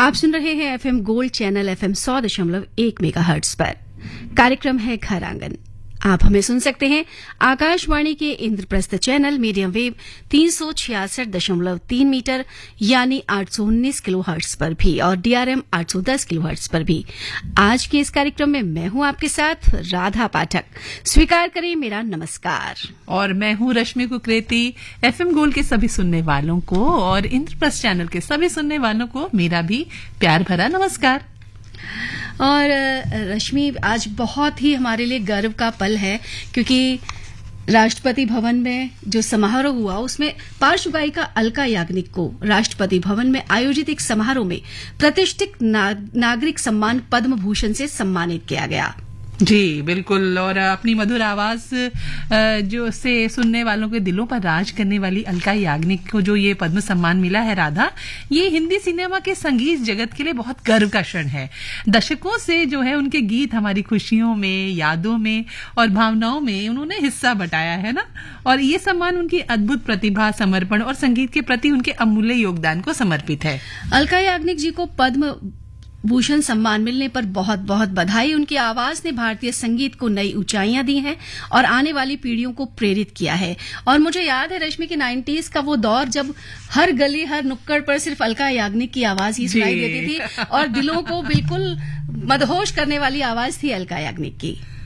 आप सुन रहे हैं FM gold channel FM 100.1 megahertz पर। कार्यक्रम है घर आंगन। आप हमें सुन सकते हैं आकाशवाणी के Indraprastha channel medium wave 366.3 metre यानी 819 किलोहर्ट्ज पर भी और डीआरएम 810 किलोहर्ट्ज पर भी। आज के इस कार्यक्रम में मैं हूं आपके साथ राधा पाठक। स्वीकार करें मेरा नमस्कार। और मैं हूं रश्मि कुकरेती। एफएम गोल्ड के सभी सुनने वालों को और इंद्रप्रस्थ चैनल के सभी सुनने वालों को मेरा भी प्यार भरा नमस्कार। और रश्मि, आज बहुत ही हमारे लिए गर्व का पल है क्योंकि राष्ट्रपति भवन में जो समारोह हुआ उसमें पार्श्व गायिका अलका याग्निक को राष्ट्रपति भवन में आयोजित एक समारोह में प्रतिष्ठित नागरिक सम्मान पद्म भूषण से सम्मानित किया गया। जी बिल्कुल। और अपनी मधुर आवाज जो से सुनने वालों के दिलों पर राज करने वाली अलका याग्निक को जो ये पद्म सम्मान मिला है राधा, ये हिंदी सिनेमा के संगीत जगत के लिए बहुत गर्व का क्षण है। दशकों से जो है उनके गीत हमारी खुशियों में, यादों में और भावनाओं में उन्होंने हिस्सा बटाया है ना। और ये सम्मान उनकी अद्भुत प्रतिभा, समर्पण और संगीत के प्रति उनके अमूल्य योगदान को समर्पित है। अलका याग्निक जी को पद्म भूषण सम्मान मिलने पर बहुत बहुत बधाई। उनकी आवाज ने भारतीय संगीत को नई ऊंचाइयां दी हैं और आने वाली पीढ़ियों को प्रेरित किया है। और मुझे याद है रश्मि की 90s का वो दौर जब हर गली हर नुक्कड़ पर सिर्फ अलका याग्निक की आवाज ही सुनाई देती थी और दिलों को बिल्कुल मदहोश करने वाली आवाज थी अलका याग्निक की।